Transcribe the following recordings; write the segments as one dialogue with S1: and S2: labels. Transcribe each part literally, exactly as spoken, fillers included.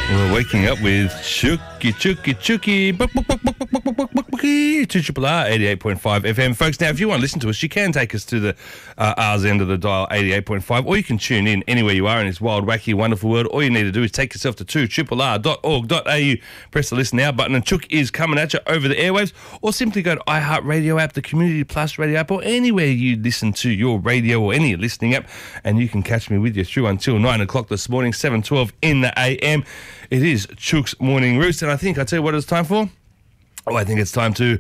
S1: We're waking up with Chooky Chooky Chooky Book Book Book Book Book Book Book Book Book Book to Triple R eighty-eight point five F M. Folks, now if you want to listen to us, you can take us to the uh, R's end of the dial, eighty-eight point five, or you can tune in anywhere you are in this wild, wacky, wonderful world. All you need to do is take yourself to two triple R dot org dot A U, press the listen now button, and Chook is coming at you over the airwaves, or simply go to iHeartRadio app, the Community Plus radio app, or anywhere you listen to your radio or any listening app, and you can catch me with you through until nine o'clock this morning, seven twelve in the A M. It is Chook's Morning Roost, and I think, I tell you what it's time for. Oh, I think it's time to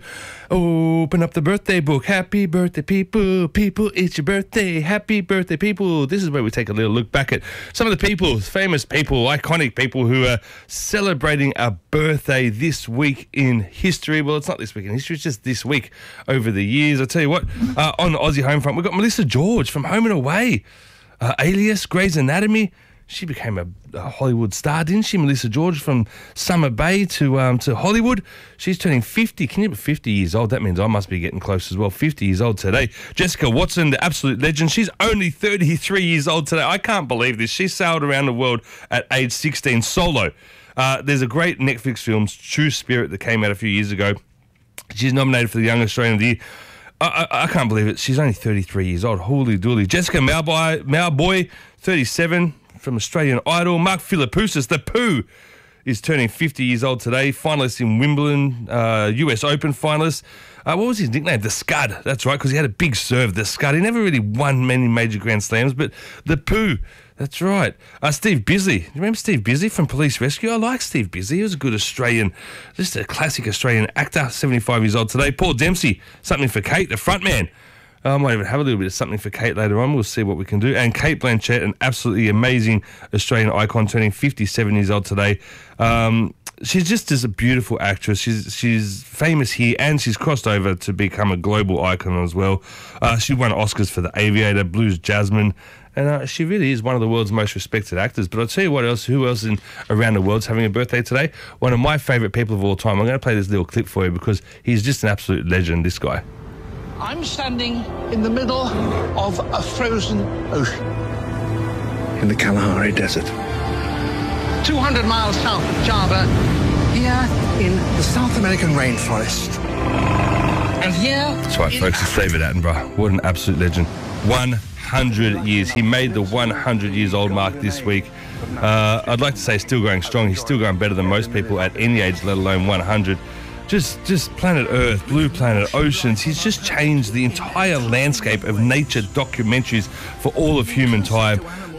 S1: open up the birthday book. Happy birthday, people. People, it's your birthday. Happy birthday, people. This is where we take a little look back at some of the people, famous people, iconic people who are celebrating a birthday this week in history. Well, it's not this week in history, it's just this week over the years. I tell you what, uh, on the Aussie home front, we've got Melissa George from Home and Away, uh, Alias, Grey's Anatomy. She became a, a Hollywood star, didn't she? Melissa George, from Summer Bay to um, to Hollywood. She's turning fifty. Can you be fifty years old? That means I must be getting close as well. fifty years old today. Jessica Watson, the absolute legend. She's only thirty-three years old today. I can't believe this. She sailed around the world at age sixteen solo. Uh, there's a great Netflix film, True Spirit, that came out a few years ago. She's nominated for the Young Australian of the Year. I, I, I can't believe it. She's only thirty-three years old. Holy dooly. Jessica Mauboy, Mauboy, thirty-seven, from Australian Idol. Mark Philippoussis, the Pooh, is turning fifty years old today. Finalist in Wimbledon, uh, U S Open finalist. Uh, what was his nickname? The Scud. That's right, because he had a big serve, the Scud. He never really won many major Grand Slams, but the Pooh. That's right. Uh, Steve Bisley. You remember Steve Bisley from Police Rescue? I like Steve Bisley. He was a good Australian, just a classic Australian actor, seventy-five years old today. Paul Dempsey, Something for Kate, the front man. I might even have a little bit of Something for Kate later on. We'll see what we can do. And Cate Blanchett, an absolutely amazing Australian icon, turning fifty-seven years old today. Um, she's just as a beautiful actress. She's she's famous here, and she's crossed over to become a global icon as well. Uh, she won Oscars for The Aviator, Blues Jasmine, and uh, she really is one of the world's most respected actors. But I'll tell you what else, who else in around the world's having a birthday today? One of my favourite people of all time. I'm going to play this little clip for you because he's just an absolute legend, this guy.
S2: I'm standing in the middle of a frozen ocean.
S3: In the Kalahari Desert.
S2: two hundred miles south of Java.
S3: Here in the South American rainforest.
S2: And here...
S1: That's right, folks, it's David Attenborough. What an absolute legend. one hundred years. He made the one hundred years old mark this week. Uh, I'd like to say still going strong. He's still going better than most people at any age, let alone one hundred. Just just planet Earth, blue planet, oceans. He's just changed the entire landscape of nature documentaries for all of human time.